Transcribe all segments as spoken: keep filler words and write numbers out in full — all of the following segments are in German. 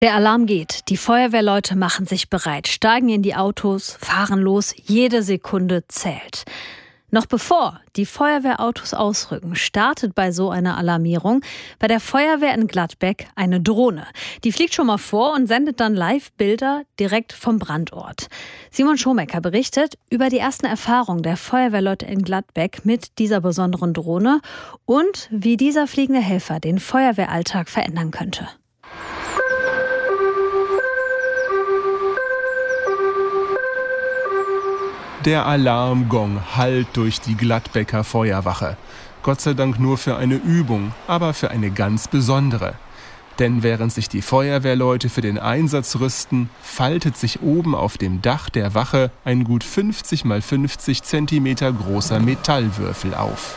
Der Alarm geht. Die Feuerwehrleute machen sich bereit, steigen in die Autos, fahren los. Jede Sekunde zählt. Noch bevor die Feuerwehrautos ausrücken, startet bei so einer Alarmierung bei der Feuerwehr in Gladbeck eine Drohne. Die fliegt schon mal vor und sendet dann Live-Bilder direkt vom Brandort. Simon Schomecker berichtet über die ersten Erfahrungen der Feuerwehrleute in Gladbeck mit dieser besonderen Drohne und wie dieser fliegende Helfer den Feuerwehralltag verändern könnte. Der Alarmgong hallt durch die Gladbecker Feuerwache. Gott sei Dank nur für eine Übung, aber für eine ganz besondere. Denn während sich die Feuerwehrleute für den Einsatz rüsten, faltet sich oben auf dem Dach der Wache ein gut fünfzig mal fünfzig Zentimeter großer Metallwürfel auf.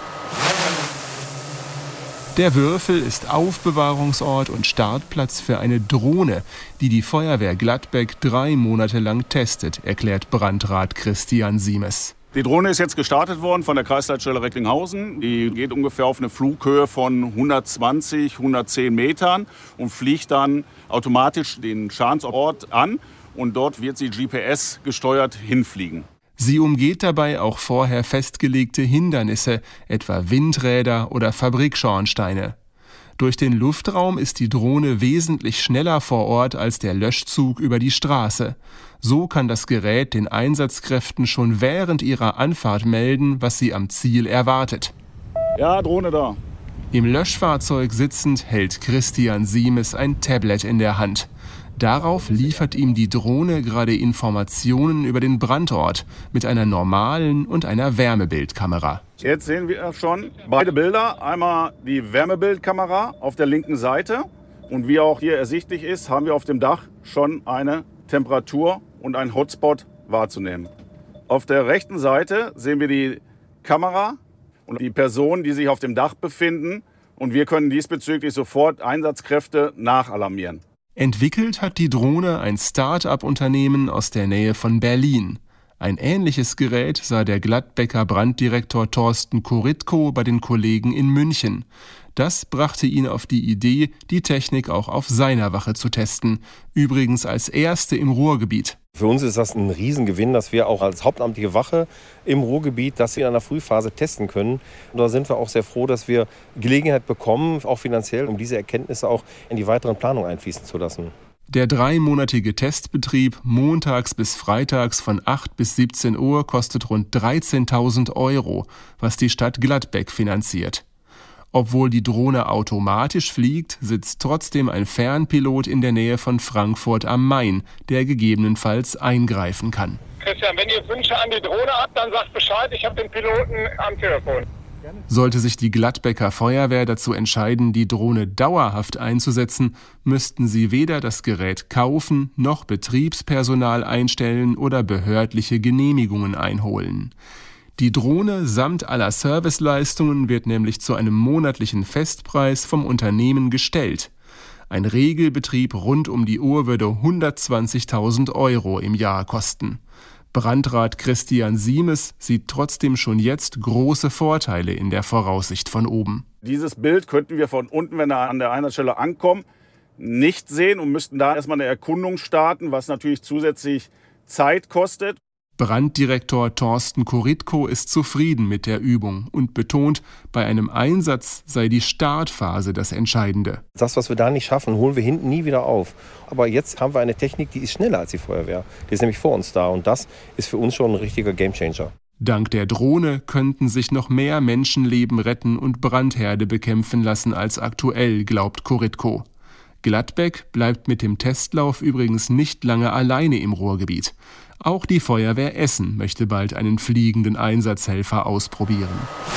Der Würfel ist Aufbewahrungsort und Startplatz für eine Drohne, die die Feuerwehr Gladbeck drei Monate lang testet, erklärt Brandrat Christian Siemes. Die Drohne ist jetzt gestartet worden von der Kreisleitstelle Recklinghausen. Die geht ungefähr auf eine Flughöhe von hundertzwanzig, hundertzehn Metern und fliegt dann automatisch den Schadensort an. Und dort wird sie G P S gesteuert hinfliegen. Sie umgeht dabei auch vorher festgelegte Hindernisse, etwa Windräder oder Fabrikschornsteine. Durch den Luftraum ist die Drohne wesentlich schneller vor Ort als der Löschzug über die Straße. So kann das Gerät den Einsatzkräften schon während ihrer Anfahrt melden, was sie am Ziel erwartet. Ja, Drohne da. Im Löschfahrzeug sitzend hält Christian Siemes ein Tablet in der Hand. Darauf liefert ihm die Drohne gerade Informationen über den Brandort mit einer normalen und einer Wärmebildkamera. Jetzt sehen wir schon beide Bilder. Einmal die Wärmebildkamera auf der linken Seite. Und wie auch hier ersichtlich ist, haben wir auf dem Dach schon eine Temperatur und einen Hotspot wahrzunehmen. Auf der rechten Seite sehen wir die Kamera und die Personen, die sich auf dem Dach befinden. Und wir können diesbezüglich sofort Einsatzkräfte nachalarmieren. Entwickelt hat die Drohne ein Start-up-Unternehmen aus der Nähe von Berlin. Ein ähnliches Gerät sah der Gladbecker Branddirektor Thorsten Koritko bei den Kollegen in München. Das brachte ihn auf die Idee, die Technik auch auf seiner Wache zu testen. Übrigens als erste im Ruhrgebiet. Für uns ist das ein Riesengewinn, dass wir auch als hauptamtliche Wache im Ruhrgebiet das in einer Frühphase testen können. Und da sind wir auch sehr froh, dass wir Gelegenheit bekommen, auch finanziell, um diese Erkenntnisse auch in die weiteren Planungen einfließen zu lassen. Der dreimonatige Testbetrieb montags bis freitags von acht bis siebzehn Uhr kostet rund dreizehntausend Euro, was die Stadt Gladbeck finanziert. Obwohl die Drohne automatisch fliegt, sitzt trotzdem ein Fernpilot in der Nähe von Frankfurt am Main, der gegebenenfalls eingreifen kann. Christian, wenn ihr Wünsche an die Drohne habt, dann sagt Bescheid, ich habe den Piloten am Telefon. Sollte sich die Gladbecker Feuerwehr dazu entscheiden, die Drohne dauerhaft einzusetzen, müssten sie weder das Gerät kaufen, noch Betriebspersonal einstellen oder behördliche Genehmigungen einholen. Die Drohne samt aller Serviceleistungen wird nämlich zu einem monatlichen Festpreis vom Unternehmen gestellt. Ein Regelbetrieb rund um die Uhr würde hundertzwanzigtausend Euro im Jahr kosten. Brandrat Christian Siemes sieht trotzdem schon jetzt große Vorteile in der Voraussicht von oben. Dieses Bild könnten wir von unten, wenn wir an der Einsatzstelle ankommen, nicht sehen und müssten da erstmal eine Erkundung starten, was natürlich zusätzlich Zeit kostet. Branddirektor Thorsten Koritko ist zufrieden mit der Übung und betont, bei einem Einsatz sei die Startphase das Entscheidende. Das, was wir da nicht schaffen, holen wir hinten nie wieder auf. Aber jetzt haben wir eine Technik, die ist schneller als die Feuerwehr. Die ist nämlich vor uns da und das ist für uns schon ein richtiger Gamechanger. Dank der Drohne könnten sich noch mehr Menschenleben retten und Brandherde bekämpfen lassen als aktuell, glaubt Koritko. Gladbeck bleibt mit dem Testlauf übrigens nicht lange alleine im Ruhrgebiet. Auch die Feuerwehr Essen möchte bald einen fliegenden Einsatzhelfer ausprobieren.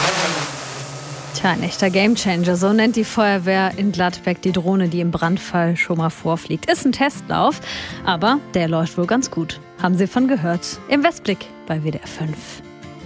Tja, ein echter Gamechanger, so nennt die Feuerwehr in Gladbeck die Drohne, die im Brandfall schon mal vorfliegt. Ist ein Testlauf, aber der läuft wohl ganz gut. Haben Sie von gehört? Im Westblick bei W D R fünf.